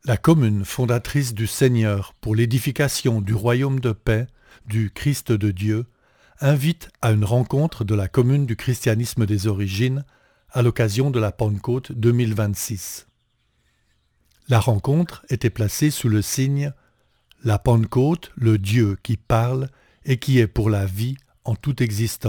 La commune fondatrice du Seigneur pour l'édification du royaume de paix du Christ de Dieu invite à une rencontre de la commune du christianisme des origines à l'occasion de la Pentecôte 2026. La rencontre était placée sous le signe « La Pentecôte, le Dieu qui parle et qui est pour la vie en toute existence ».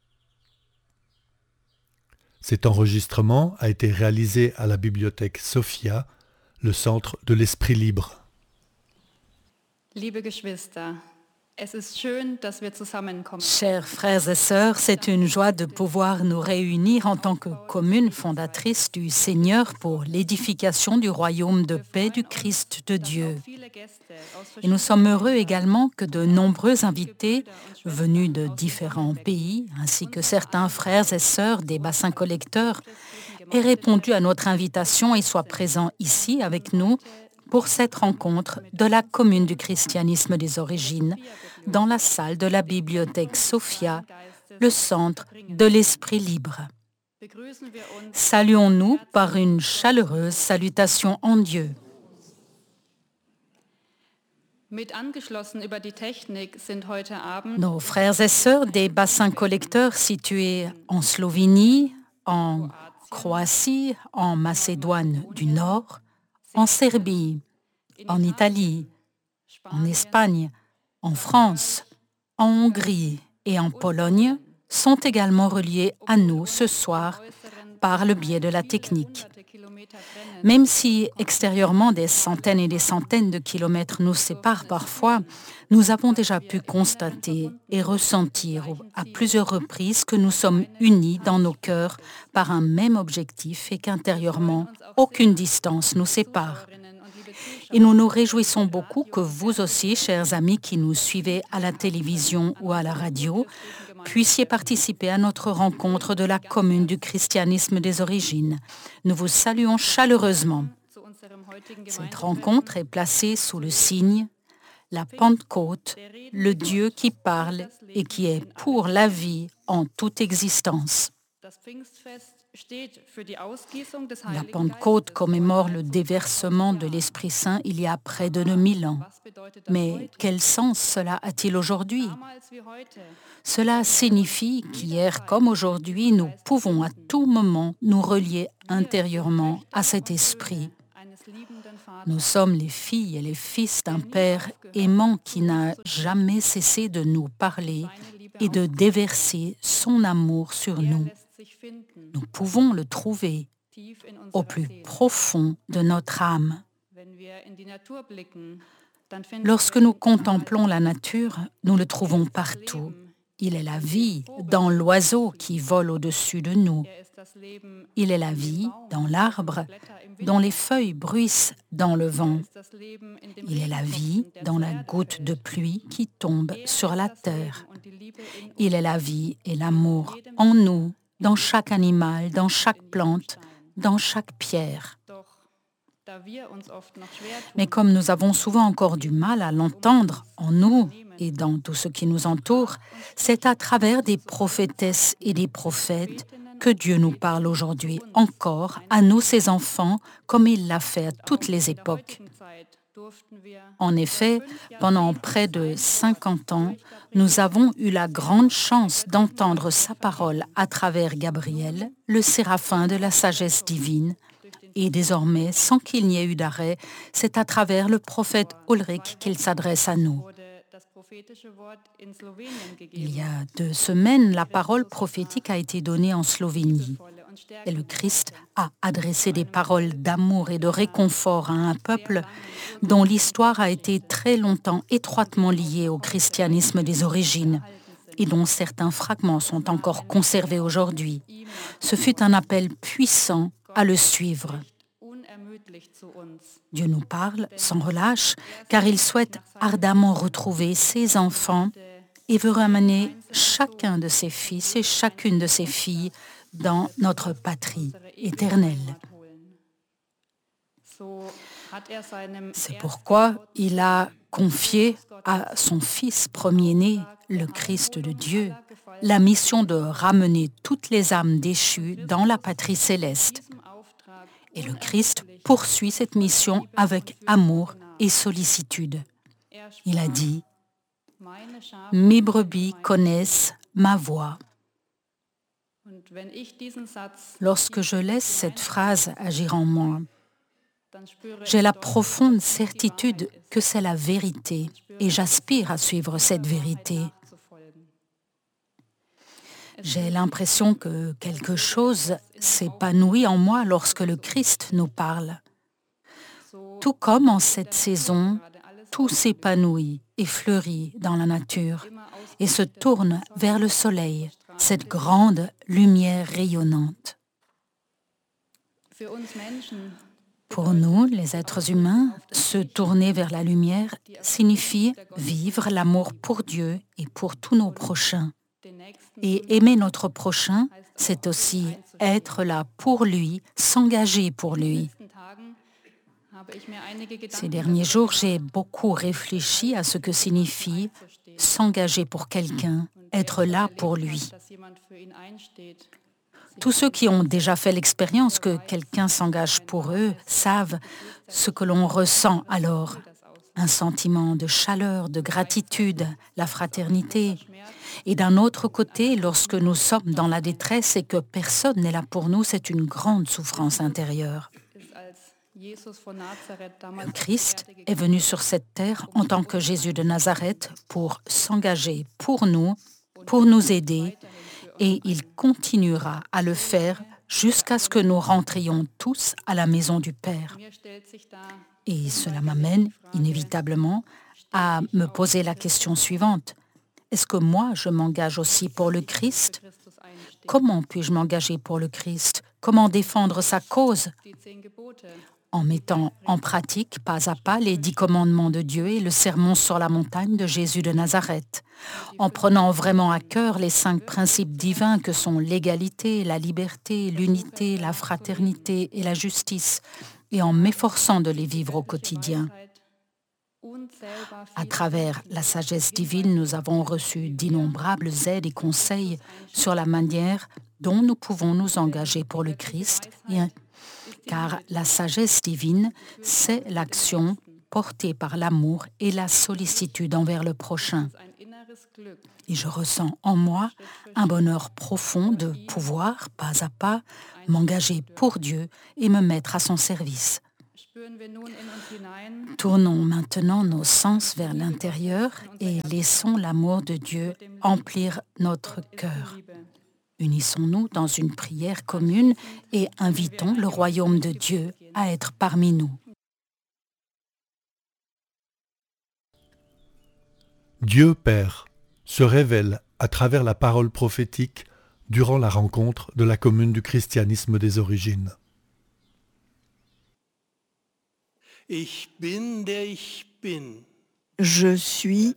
Cet enregistrement a été réalisé à la bibliothèque Sophia, le centre de l'Esprit libre. Liebe Geschwister, es ist schön, dass wir zusammenkommen. Chers frères et sœurs, c'est une joie de pouvoir nous réunir en tant que commune fondatrice du Seigneur pour l'édification du royaume de paix du Christ de Dieu. Et nous sommes heureux également que de nombreux invités venus de différents pays, ainsi que certains frères et sœurs des bassins collecteurs, aient répondu à notre invitation et soient présents ici avec nous pour cette rencontre de la commune du christianisme des origines dans la salle de la bibliothèque Sophia, le centre de l'Esprit libre. Saluons-nous par une chaleureuse salutation en Dieu. Nos frères et sœurs des bassins collecteurs situés en Slovénie, en Croatie, en Macédoine du Nord, en Serbie, en Italie, en Espagne, en France, en Hongrie et en Pologne sont également reliés à nous ce soir par le biais de la technique. Même si extérieurement des centaines et des centaines de kilomètres nous séparent parfois, nous avons déjà pu constater et ressentir à plusieurs reprises que nous sommes unis dans nos cœurs par un même objectif et qu'intérieurement, aucune distance nous sépare. Et nous nous réjouissons beaucoup que vous aussi, chers amis qui nous suivez à la télévision ou à la radio, puissiez participer à notre rencontre de la commune du christianisme des origines. Nous vous saluons chaleureusement. Cette rencontre est placée sous le signe « La Pentecôte, le Dieu qui parle et qui est pour la vie en toute existence ». La Pentecôte commémore le déversement de l'Esprit Saint il y a près de 2000 ans. Mais quel sens cela a-t-il aujourd'hui? Cela signifie qu'hier comme aujourd'hui, nous pouvons à tout moment nous relier intérieurement à cet Esprit. Nous sommes les filles et les fils d'un Père aimant qui n'a jamais cessé de nous parler et de déverser son amour sur nous. Nous pouvons le trouver au plus profond de notre âme. Lorsque nous contemplons la nature, nous le trouvons partout. Il est la vie dans l'oiseau qui vole au-dessus de nous. Il est la vie dans l'arbre dont les feuilles bruissent dans le vent. Il est la vie dans la goutte de pluie qui tombe sur la terre. Il est la vie et l'amour en nous, dans chaque animal, dans chaque plante, dans chaque pierre. Mais comme nous avons souvent encore du mal à l'entendre en nous et dans tout ce qui nous entoure, c'est à travers des prophétesses et des prophètes que Dieu nous parle aujourd'hui encore à nous, ses enfants, comme il l'a fait à toutes les époques. En effet, pendant près de 50 ans, nous avons eu la grande chance d'entendre sa parole à travers Gabriel, le séraphin de la sagesse divine. Et désormais, sans qu'il n'y ait eu d'arrêt, c'est à travers le prophète Ulrich qu'il s'adresse à nous. Il y a 2 semaines, la parole prophétique a été donnée en Slovénie. Et le Christ a adressé des paroles d'amour et de réconfort à un peuple dont l'histoire a été très longtemps étroitement liée au christianisme des origines et dont certains fragments sont encore conservés aujourd'hui. Ce fut un appel puissant à le suivre. Dieu nous parle sans relâche car il souhaite ardemment retrouver ses enfants et veut ramener chacun de ses fils et chacune de ses filles dans notre patrie éternelle. C'est pourquoi il a confié à son Fils premier-né, le Christ de Dieu, la mission de ramener toutes les âmes déchues dans la patrie céleste. Et le Christ poursuit cette mission avec amour et sollicitude. Il a dit, « Mes brebis connaissent ma voix. » Lorsque je laisse cette phrase agir en moi, j'ai la profonde certitude que c'est la vérité et j'aspire à suivre cette vérité. J'ai l'impression que quelque chose s'épanouit en moi lorsque le Christ nous parle. Tout comme en cette saison, tout s'épanouit et fleurit dans la nature et se tourne vers le soleil, cette grande lumière rayonnante. Pour nous, les êtres humains, se tourner vers la lumière signifie vivre l'amour pour Dieu et pour tous nos prochains. Et aimer notre prochain, c'est aussi être là pour lui, s'engager pour lui. Ces derniers jours, j'ai beaucoup réfléchi à ce que signifie s'engager pour quelqu'un, être là pour lui. Tous ceux qui ont déjà fait l'expérience que quelqu'un s'engage pour eux savent ce que l'on ressent alors. Un sentiment de chaleur, de gratitude, la fraternité. Et d'un autre côté, lorsque nous sommes dans la détresse et que personne n'est là pour nous, c'est une grande souffrance intérieure. Le Christ est venu sur cette terre en tant que Jésus de Nazareth pour s'engager pour nous aider, et il continuera à le faire jusqu'à ce que nous rentrions tous à la maison du Père. Et cela m'amène inévitablement à me poser la question suivante. Est-ce que moi, je m'engage aussi pour le Christ? Comment puis-je m'engager pour le Christ? Comment défendre sa cause? En mettant en pratique, pas à pas, les 10 commandements de Dieu et le sermon sur la montagne de Jésus de Nazareth. En prenant vraiment à cœur les 5 principes divins que sont l'égalité, la liberté, l'unité, la fraternité et la justice, et en m'efforçant de les vivre au quotidien. À travers la sagesse divine, nous avons reçu d'innombrables aides et conseils sur la manière dont nous pouvons nous engager pour le Christ, car la sagesse divine, c'est l'action portée par l'amour et la sollicitude envers le prochain. Et je ressens en moi un bonheur profond de pouvoir, pas à pas, m'engager pour Dieu et me mettre à son service. Tournons maintenant nos sens vers l'intérieur et laissons l'amour de Dieu emplir notre cœur. Unissons-nous dans une prière commune et invitons le royaume de Dieu à être parmi nous. Dieu Père se révèle à travers la parole prophétique durant la rencontre de la commune du christianisme des origines. Je suis,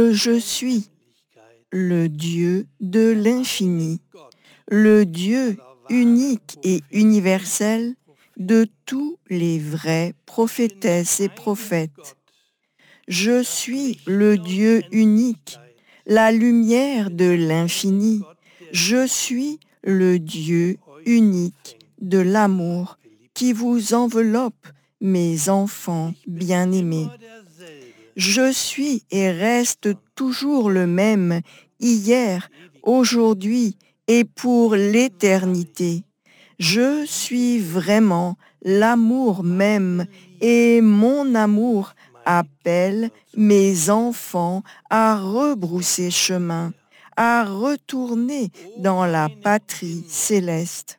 le Dieu de l'infini, le Dieu unique et universel de tous les vrais prophétesses et prophètes. Je suis le Dieu unique, la lumière de l'infini. Je suis le Dieu unique de l'amour qui vous enveloppe, mes enfants bien-aimés. Je suis et reste toujours le même, hier, aujourd'hui et pour l'éternité. Je suis vraiment l'amour même et mon amour appelle mes enfants à rebrousser chemin, à retourner dans la patrie céleste.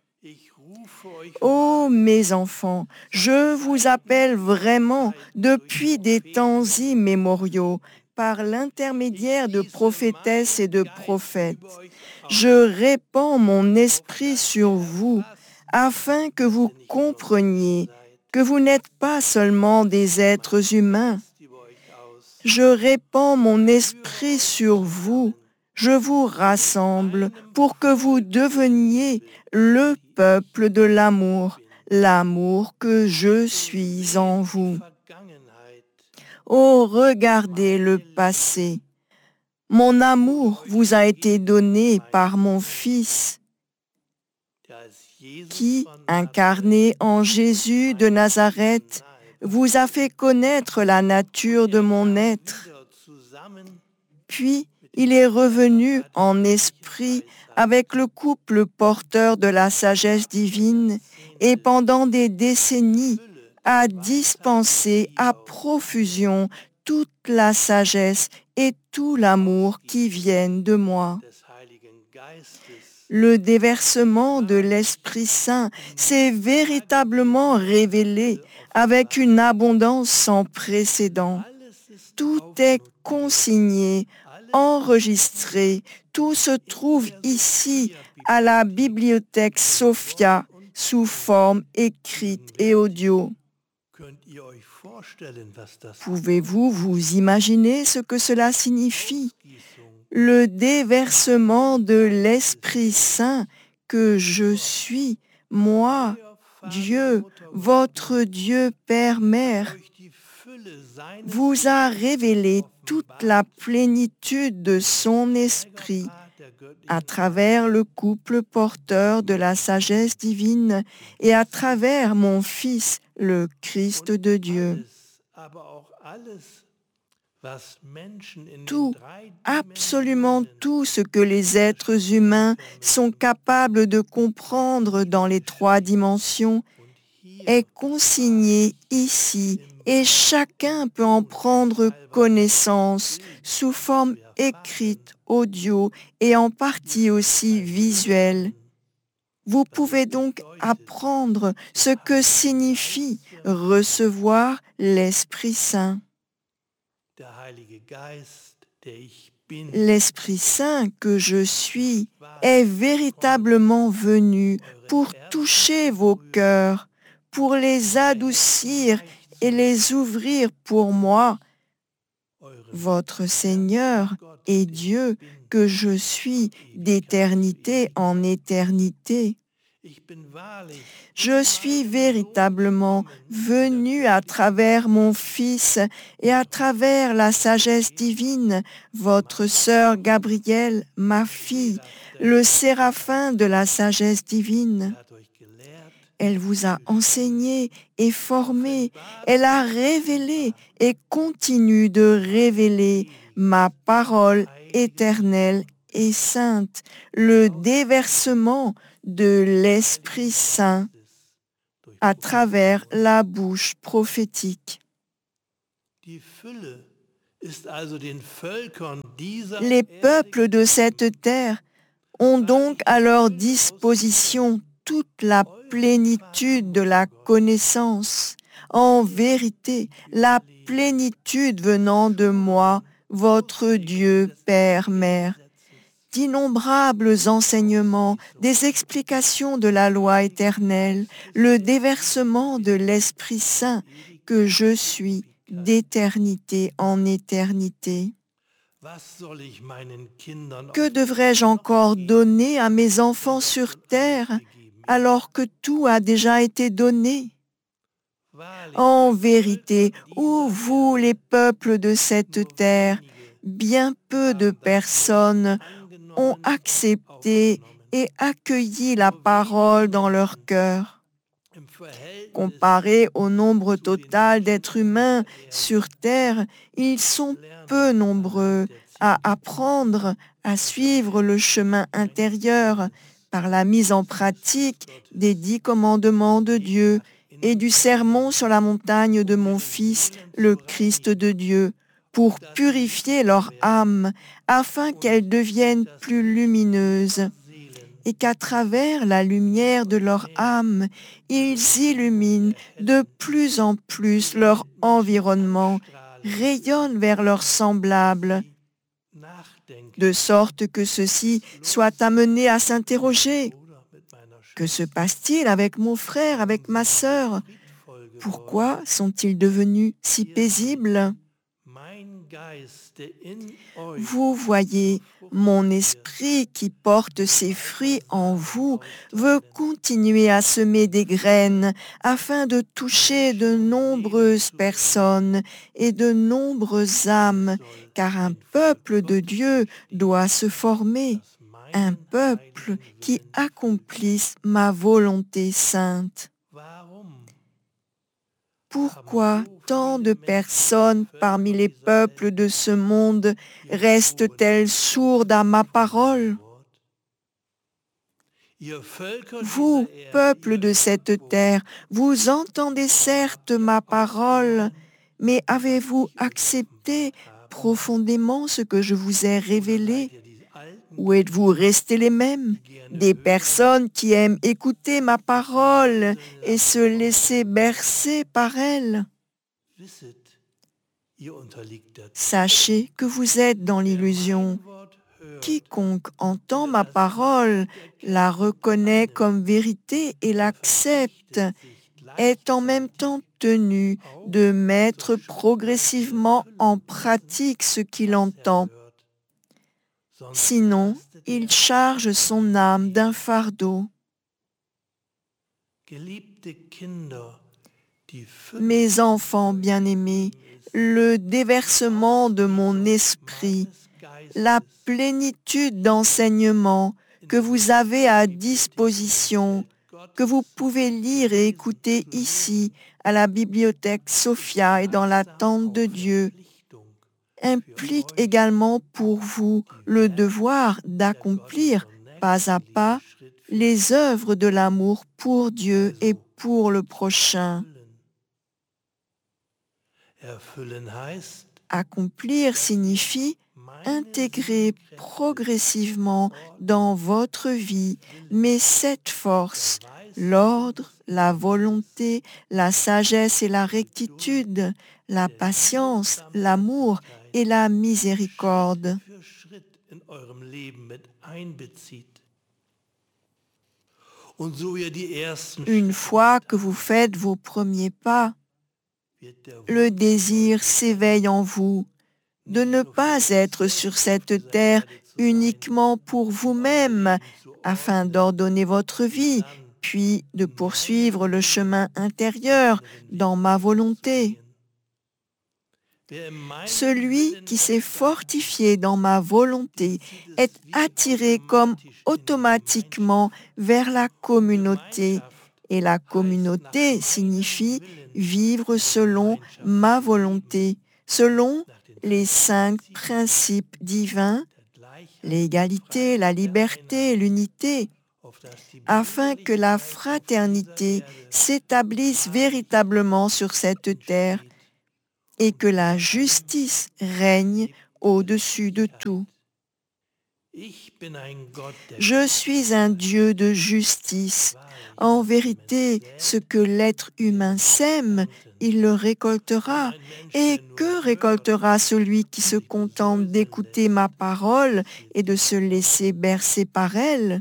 Ô mes enfants, je vous appelle vraiment depuis des temps immémoriaux par l'intermédiaire de prophétesses et de prophètes. Je répands mon esprit sur vous afin que vous compreniez que vous n'êtes pas seulement des êtres humains. Je répands mon esprit sur vous. Je vous rassemble pour que vous deveniez le peuple de l'amour, l'amour que je suis en vous. Oh, regardez le passé. Mon amour vous a été donné par mon Fils. qui, incarné en Jésus de Nazareth, vous a fait connaître la nature de mon être. Puis, il est revenu en esprit avec le couple porteur de la sagesse divine et pendant des décennies a dispensé à profusion toute la sagesse et tout l'amour qui viennent de moi. Le déversement de l'Esprit Saint s'est véritablement révélé avec une abondance sans précédent. Tout est consigné, enregistré, tout se trouve ici à la bibliothèque Sophia sous forme écrite et audio. Pouvez-vous vous imaginer ce que cela signifie? Le déversement de l'Esprit Saint que je suis, moi, Dieu, votre Dieu Père, Mère, vous a révélé toute la plénitude de son esprit à travers le couple porteur de la sagesse divine et à travers mon Fils, le Christ de Dieu. Tout, absolument tout ce que les êtres humains sont capables de comprendre dans les 3 dimensions est consigné ici et chacun peut en prendre connaissance sous forme écrite, audio et en partie aussi visuelle. Vous pouvez donc apprendre ce que signifie recevoir l'Esprit Saint. L'Esprit Saint que je suis est véritablement venu pour toucher vos cœurs, pour les adoucir et les ouvrir pour moi, votre Seigneur et Dieu que je suis d'éternité en éternité. Je suis véritablement venu à travers mon Fils et à travers la sagesse divine, votre sœur Gabrielle, ma fille, le séraphin de la sagesse divine. Elle vous a enseigné et formé, elle a révélé et continue de révéler ma parole éternelle et sainte, le déversement de l'Esprit Saint à travers la bouche prophétique. Les peuples de cette terre ont donc à leur disposition toute la plénitude de la connaissance. En vérité, la plénitude venant de moi, votre Dieu, Père, Mère. D'innombrables enseignements, des explications de la loi éternelle, le déversement de l'Esprit Saint que je suis d'éternité en éternité. Que devrais-je encore donner à mes enfants sur terre alors que tout a déjà été donné? En vérité, ô vous les peuples de cette terre, bien peu de personnes ont accepté et accueilli la parole dans leur cœur. Comparé au nombre total d'êtres humains sur terre, ils sont peu nombreux à apprendre à suivre le chemin intérieur par la mise en pratique des 10 commandements de Dieu et du sermon sur la montagne de mon Fils, le Christ de Dieu, pour purifier leur âme afin qu'elle devienne plus lumineuse et qu'à travers la lumière de leur âme, ils illuminent de plus en plus leur environnement, rayonnent vers leurs semblables, de sorte que ceux-ci soient amenés à s'interroger. Que se passe-t-il avec mon frère, avec ma sœur? Pourquoi sont-ils devenus si paisibles? Vous voyez, mon esprit qui porte ses fruits en vous veut continuer à semer des graines afin de toucher de nombreuses personnes et de nombreuses âmes, car un peuple de Dieu doit se former. un peuple qui accomplisse ma volonté sainte. Pourquoi tant de personnes parmi les peuples de ce monde restent-elles sourdes à ma parole? Vous, peuple de cette terre, vous entendez certes ma parole, mais avez-vous accepté profondément ce que je vous ai révélé? Ou êtes-vous restés les mêmes, des personnes qui aiment écouter ma parole et se laisser bercer par elle? Sachez que vous êtes dans l'illusion. Quiconque entend ma parole, la reconnaît comme vérité et l'accepte, est en même temps tenu de mettre progressivement en pratique ce qu'il entend. Sinon, il charge son âme d'un fardeau. Mes enfants bien-aimés, le déversement de mon esprit, la plénitude d'enseignements que vous avez à disposition, que vous pouvez lire et écouter ici, à la bibliothèque Sophia et dans la tente de Dieu, implique également pour vous le devoir d'accomplir pas à pas les œuvres de l'amour pour Dieu et pour le prochain. Accomplir signifie intégrer progressivement dans votre vie, mais cette force, l'ordre, la volonté, la sagesse et la rectitude, la patience, l'amour et la miséricorde. Une fois que vous faites vos premiers pas, le désir s'éveille en vous de ne pas être sur cette terre uniquement pour vous-même, afin d'ordonner votre vie, puis de poursuivre le chemin intérieur dans ma volonté. Celui qui s'est fortifié dans ma volonté est attiré comme automatiquement vers la communauté, et la communauté signifie vivre selon ma volonté, selon les 5 principes divins, l'égalité, la liberté, l'unité, afin que la fraternité s'établisse véritablement sur cette terre et que la justice règne au-dessus de tout. Je suis un Dieu de justice. En vérité, ce que l'être humain sème, il le récoltera. Et que récoltera celui qui se contente d'écouter ma parole et de se laisser bercer par elle?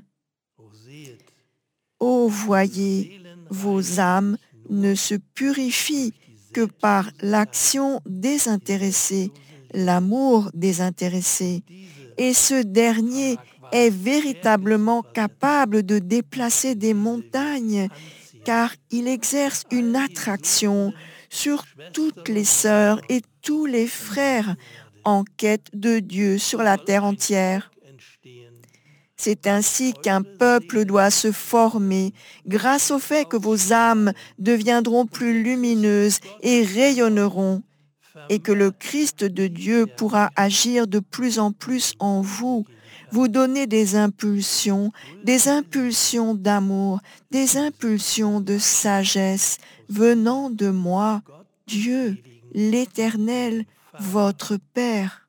Oh, voyez, vos âmes ne se purifient que par l'action désintéressée, l'amour désintéressé. Et ce dernier est véritablement capable de déplacer des montagnes, car il exerce une attraction sur toutes les sœurs et tous les frères en quête de Dieu sur la terre entière. C'est ainsi qu'un peuple doit se former, grâce au fait que vos âmes deviendront plus lumineuses et rayonneront, et que le Christ de Dieu pourra agir de plus en plus en vous, vous donner des impulsions d'amour, des impulsions de sagesse venant de moi, Dieu, l'Éternel, votre Père.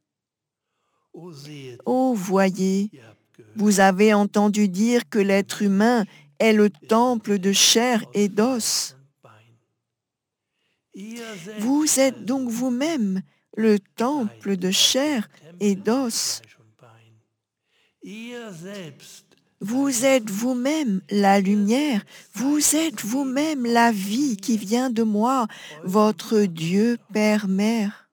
Oh, voyez, vous avez entendu dire que l'être humain est le temple de chair et d'os. Vous êtes donc vous-même le temple de chair et d'os. Vous êtes vous-même la lumière, vous êtes vous-même la vie qui vient de moi, votre Dieu Père-Mère.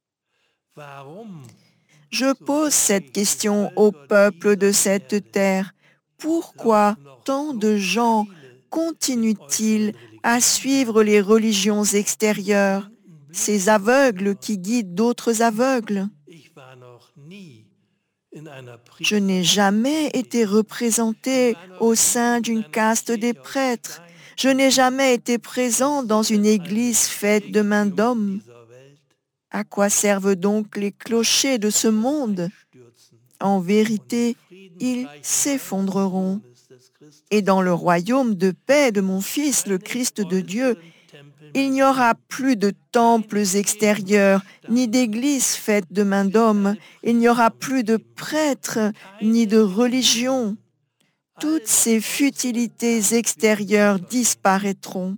Je pose cette question au peuple de cette terre. Pourquoi tant de gens continuent-ils à suivre les religions extérieures, ces aveugles qui guident d'autres aveugles? Je n'ai jamais été représenté au sein d'une caste des prêtres. Je n'ai jamais été présent dans une église faite de mains d'hommes. À quoi servent donc les clochers de ce monde? En vérité, ils s'effondreront. Et dans le royaume de paix de mon Fils, le Christ de Dieu, il n'y aura plus de temples extérieurs, ni d'églises faites de mains d'hommes. Il n'y aura plus de prêtres, ni de religion. Toutes ces futilités extérieures disparaîtront.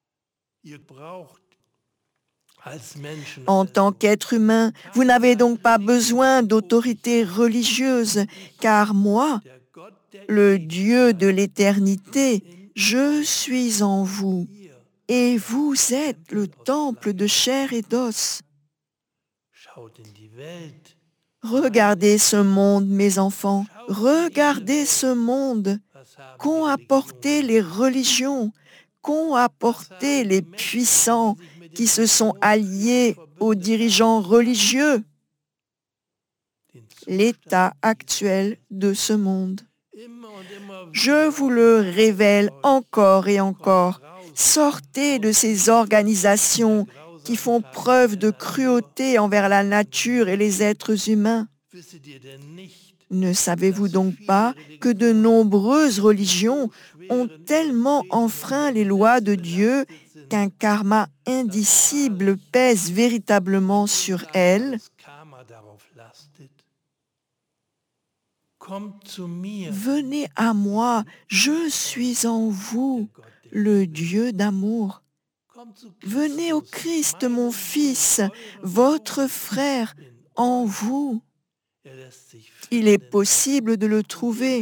En tant qu'être humain, vous n'avez donc pas besoin d'autorité religieuse, car moi, le Dieu de l'éternité, je suis en vous, et vous êtes le temple de chair et d'os. Regardez ce monde, mes enfants, regardez ce monde. Qu'ont apporté les religions, qu'ont apporté les puissants qui se sont alliés aux dirigeants religieux? L'état actuel de ce monde. Je vous le révèle encore et encore. Sortez de ces organisations qui font preuve de cruauté envers la nature et les êtres humains. Ne savez-vous donc pas que de nombreuses religions ont tellement enfreint les lois de Dieu qu'un karma indicible pèse véritablement sur elles? Venez à moi, je suis en vous, le Dieu d'amour. Venez au Christ, mon Fils, votre frère, en vous. Il est possible de le trouver.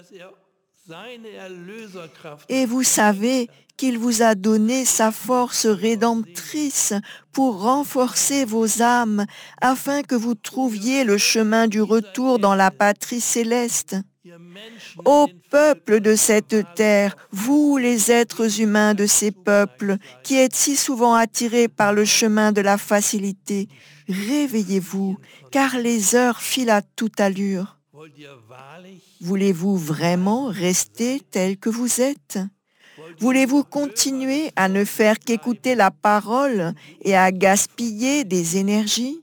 Et vous savez qu'il vous a donné sa force rédemptrice pour renforcer vos âmes, afin que vous trouviez le chemin du retour dans la patrie céleste. Ô peuple de cette terre, vous les êtres humains de ces peuples, qui êtes si souvent attirés par le chemin de la facilité, réveillez-vous, car les heures filent à toute allure. Voulez-vous vraiment rester tel que vous êtes? Voulez-vous continuer à ne faire qu'écouter la parole et à gaspiller des énergies?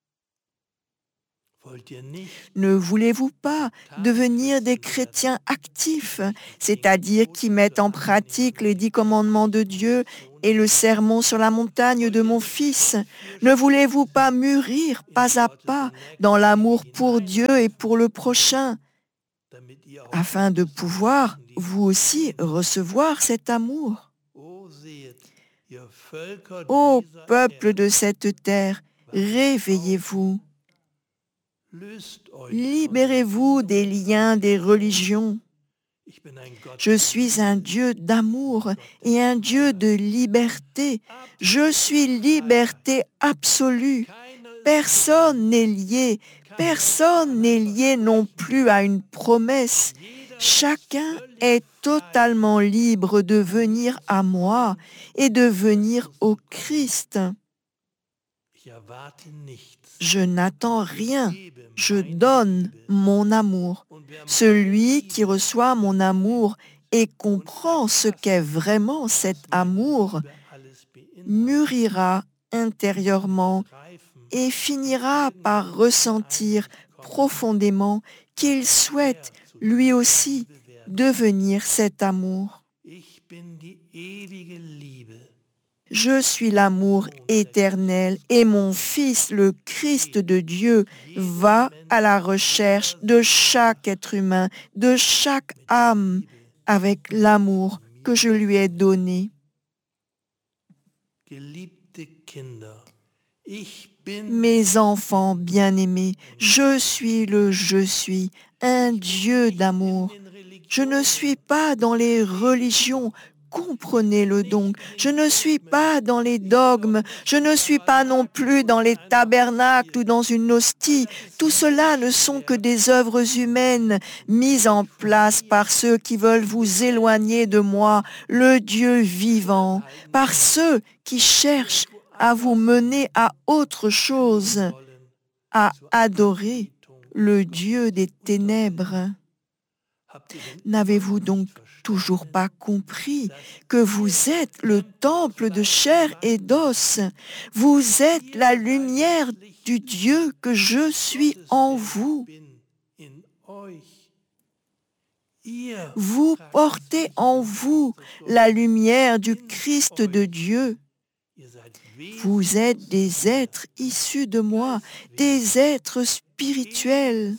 Ne voulez-vous pas devenir des chrétiens actifs, c'est-à-dire qui mettent en pratique les 10 commandements de Dieu et le sermon sur la montagne de mon Fils? Ne voulez-vous pas mûrir pas à pas dans l'amour pour Dieu et pour le prochain, afin de pouvoir, vous aussi, recevoir cet amour? Ô peuple de cette terre, réveillez-vous. Libérez-vous des liens des religions. Je suis un Dieu d'amour et un Dieu de liberté. Je suis liberté absolue. Personne n'est lié. Personne n'est lié non plus à une promesse. Chacun est totalement libre de venir à moi et de venir au Christ. Je n'attends rien, je donne mon amour. Celui qui reçoit mon amour et comprend ce qu'est vraiment cet amour mûrira intérieurement et finira par ressentir profondément qu'il souhaite lui aussi devenir cet amour. Je suis l'amour éternel et mon Fils, le Christ de Dieu, va à la recherche de chaque être humain, de chaque âme, avec l'amour que je lui ai donné. Mes enfants bien-aimés, je suis le je suis, un Dieu d'amour. Je ne suis pas dans les religions. Comprenez-le donc, je ne suis pas dans les dogmes, je ne suis pas non plus dans les tabernacles ou dans une hostie. Tout cela ne sont que des œuvres humaines mises en place par ceux qui veulent vous éloigner de moi, le Dieu vivant, par ceux qui cherchent à vous mener à autre chose, à adorer le Dieu des ténèbres. N'avez-vous donc toujours pas compris que vous êtes le temple de chair et d'os? Vous êtes la lumière du Dieu que je suis en vous. Vous portez en vous la lumière du Christ de Dieu. Vous êtes des êtres issus de moi, des êtres spirituels.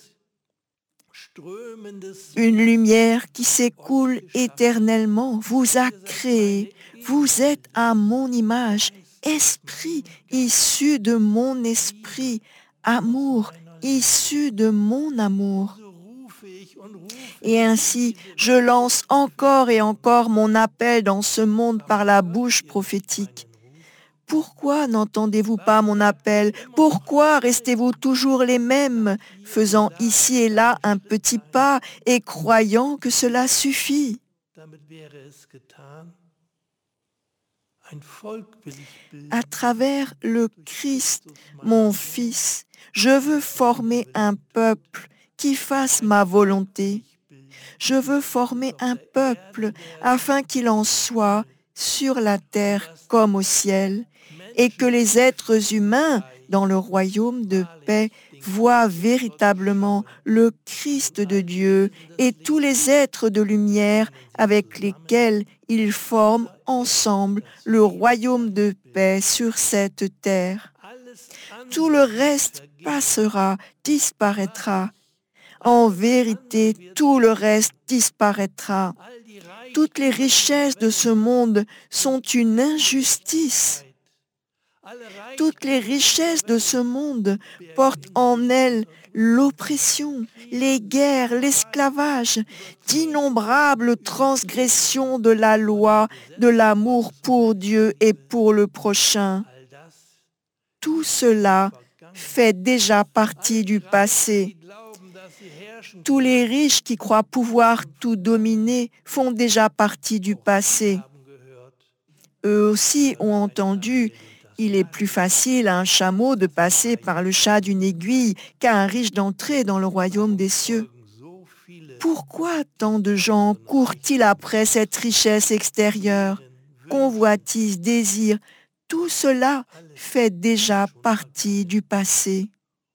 Une lumière qui s'écoule éternellement vous a créé. Vous êtes à mon image, esprit issu de mon esprit, amour issu de mon amour. Et ainsi, je lance encore et encore mon appel dans ce monde par la bouche prophétique. Pourquoi n'entendez-vous pas mon appel? Pourquoi restez-vous toujours les mêmes, faisant ici et là un petit pas et croyant que cela suffit? À travers le Christ, mon Fils, je veux former un peuple qui fasse ma volonté. Je veux former un peuple afin qu'il en soit sur la terre comme au ciel, et que les êtres humains dans le royaume de paix voient véritablement le Christ de Dieu et tous les êtres de lumière avec lesquels ils forment ensemble le royaume de paix sur cette terre. Tout le reste passera, disparaîtra. En vérité, tout le reste disparaîtra. Toutes les richesses de ce monde sont une injustice. Toutes les richesses de ce monde portent en elles l'oppression, les guerres, l'esclavage, d'innombrables transgressions de la loi, de l'amour pour Dieu et pour le prochain. Tout cela fait déjà partie du passé. Tous les riches qui croient pouvoir tout dominer font déjà partie du passé. Eux aussi ont entendu: il est plus facile à un chameau de passer par le chat d'une aiguille qu'à un riche d'entrer dans le royaume des cieux. Pourquoi tant de gens courent-ils après cette richesse extérieure? Convoitise, désir, tout cela fait déjà partie du passé.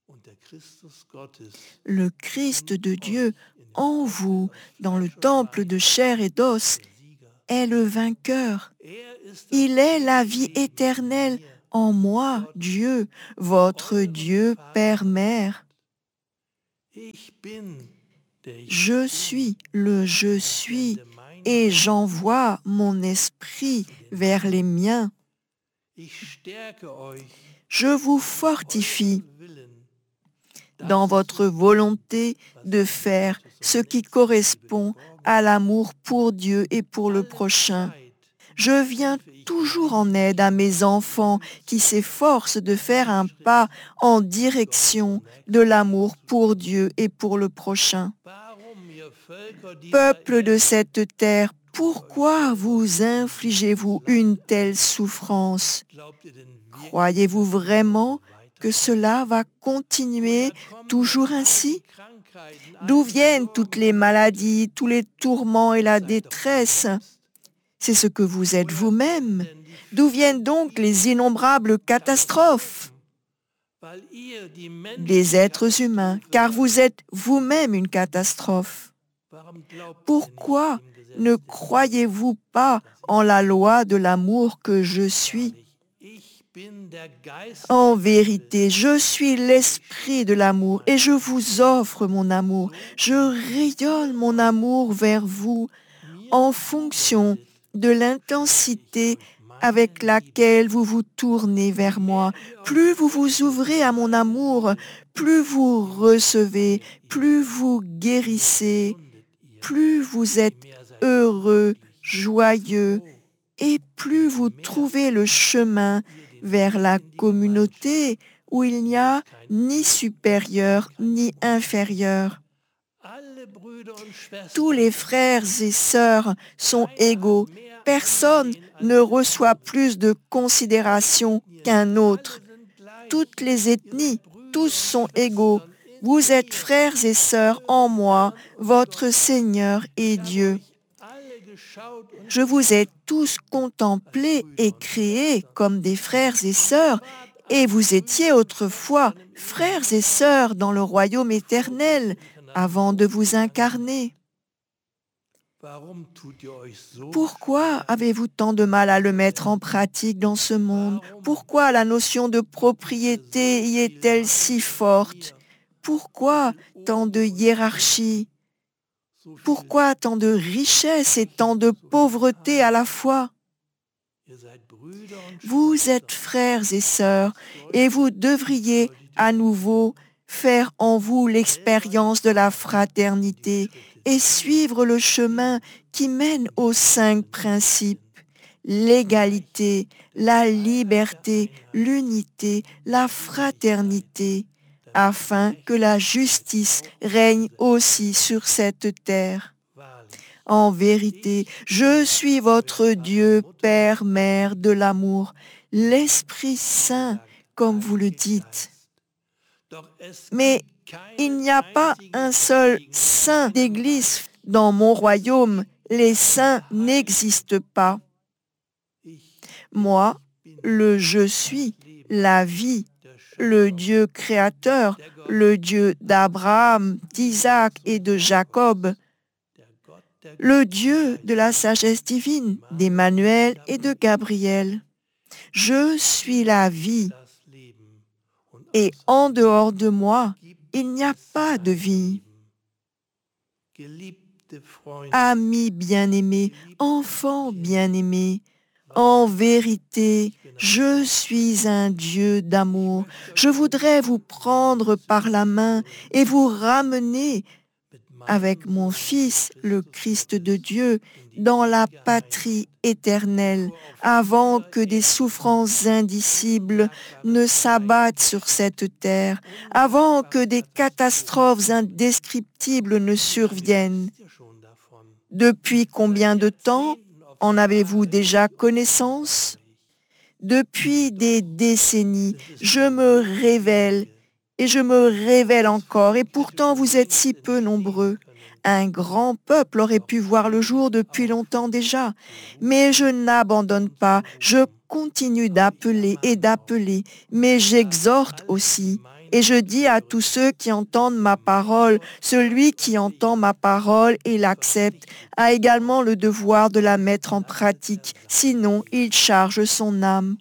Le Christ de Dieu en vous, dans le temple de chair et d'os, est le vainqueur. Il est la vie éternelle en moi, Dieu, votre Dieu, Père, Mère. Je suis le je suis et j'envoie mon esprit vers les miens. Je vous fortifie dans votre volonté de faire ce qui correspond à l'amour pour Dieu et pour le prochain. Je viens toujours en aide à mes enfants qui s'efforcent de faire un pas en direction de l'amour pour Dieu et pour le prochain. Peuple de cette terre, pourquoi vous infligez-vous une telle souffrance? Croyez-vous vraiment que cela va continuer toujours ainsi? D'où viennent toutes les maladies, tous les tourments et la détresse? C'est ce que vous êtes vous-même. D'où viennent donc les innombrables catastrophes? Des êtres humains, car vous êtes vous-même une catastrophe. Pourquoi ne croyez-vous pas en la loi de l'amour que je suis? En vérité, je suis l'esprit de l'amour et je vous offre mon amour. Je rayonne mon amour vers vous en fonction de l'intensité avec laquelle vous vous tournez vers moi. Plus vous vous ouvrez à mon amour, plus vous recevez, plus vous guérissez, plus vous êtes heureux, joyeux, et plus vous trouvez le chemin vers la communauté où il n'y a ni supérieur ni inférieur. Tous les frères et sœurs sont égaux. Personne ne reçoit plus de considération qu'un autre. Toutes les ethnies, tous sont égaux. Vous êtes frères et sœurs en moi, votre Seigneur et Dieu. Je vous ai tous contemplés et créés comme des frères et sœurs, et vous étiez autrefois frères et sœurs dans le royaume éternel avant de vous incarner. Pourquoi avez-vous tant de mal à le mettre en pratique dans ce monde? Pourquoi la notion de propriété y est-elle si forte? Pourquoi tant de hiérarchie? Pourquoi tant de richesse et tant de pauvreté à la fois? Vous êtes frères et sœurs et vous devriez à nouveau faire en vous l'expérience de la fraternité et suivre le chemin qui mène aux 5 principes: l'égalité, la liberté, l'unité, la fraternité, afin que la justice règne aussi sur cette terre. En vérité, je suis votre Dieu, Père, Mère de l'amour, l'Esprit Saint, comme vous le dites. Mais il n'y a pas un seul saint d'Église dans mon royaume. Les saints n'existent pas. Moi, le je suis, la vie, le Dieu créateur, le Dieu d'Abraham, d'Isaac et de Jacob, le Dieu de la sagesse divine, d'Emmanuel et de Gabriel. Je suis la vie, et en dehors de moi, il n'y a pas de vie. Amis bien-aimés, enfants bien-aimés, en vérité, je suis un Dieu d'amour. Je voudrais vous prendre par la main et vous ramener avec mon Fils, le Christ de Dieu, dans la patrie éternelle, avant que des souffrances indicibles ne s'abattent sur cette terre, avant que des catastrophes indescriptibles ne surviennent. Depuis combien de temps en avez-vous déjà connaissance? Depuis des décennies, je me révèle et je me révèle encore, et pourtant vous êtes si peu nombreux. Un grand peuple aurait pu voir le jour depuis longtemps déjà, mais je n'abandonne pas, je continue d'appeler et d'appeler, mais j'exhorte aussi. Et je dis à tous ceux qui entendent ma parole, celui qui entend ma parole et l'accepte a également le devoir de la mettre en pratique, sinon il charge son âme.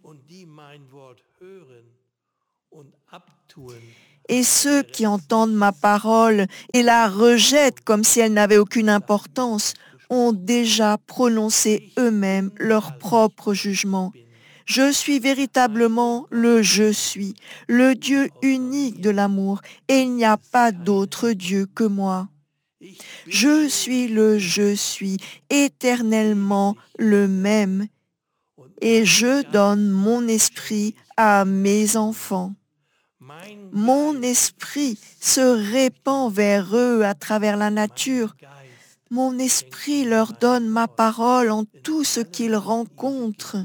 Et ceux qui entendent ma parole et la rejettent comme si elle n'avait aucune importance ont déjà prononcé eux-mêmes leur propre jugement. Je suis véritablement le je suis, le Dieu unique de l'amour, et il n'y a pas d'autre Dieu que moi. Je suis le je suis, éternellement le même, et je donne mon esprit à mes enfants. Mon esprit se répand vers eux à travers la nature. Mon esprit leur donne ma parole en tout ce qu'ils rencontrent.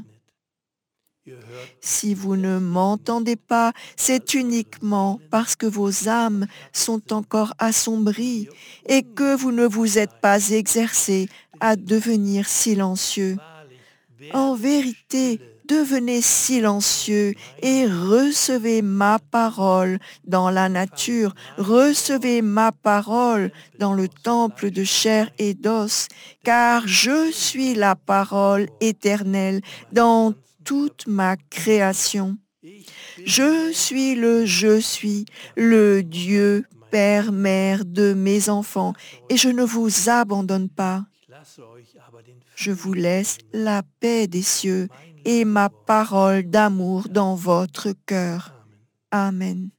Si vous ne m'entendez pas, c'est uniquement parce que vos âmes sont encore assombries et que vous ne vous êtes pas exercés à devenir silencieux. En vérité, devenez silencieux et recevez ma parole dans la nature, recevez ma parole dans le temple de chair et d'os, car je suis la parole éternelle dans toute ma création. Je suis le Dieu, Père, Mère de mes enfants, et je ne vous abandonne pas. Je vous laisse la paix des cieux et ma parole d'amour dans votre cœur. Amen.